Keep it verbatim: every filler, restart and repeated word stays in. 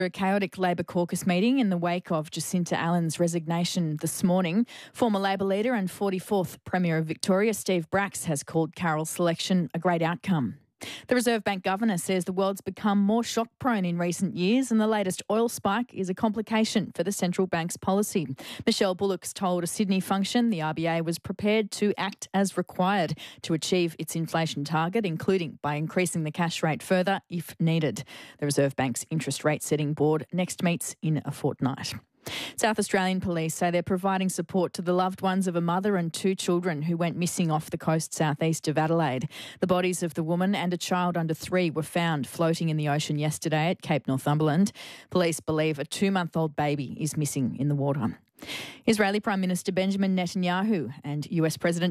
A chaotic Labor caucus meeting in the wake of Jacinta Allen's resignation this morning. Former Labor leader and forty-fourth Premier of Victoria, Steve Bracks, has called Carroll's selection a great outcome. The Reserve Bank Governor says the world's become more shock-prone in recent years and the latest oil spike is a complication for the central bank's policy. Michelle Bullock's told a Sydney function the R B A was prepared to act as required to achieve its inflation target, including by increasing the cash rate further if needed. The Reserve Bank's interest rate setting board next meets in a fortnight. South Australian police say they're providing support to the loved ones of a mother and two children who went missing off the coast southeast of Adelaide. The bodies of the woman and a child under three were found floating in the ocean yesterday at Cape Northumberland. Police believe a two-month-old baby is missing in the water. Israeli Prime Minister Benjamin Netanyahu and U S President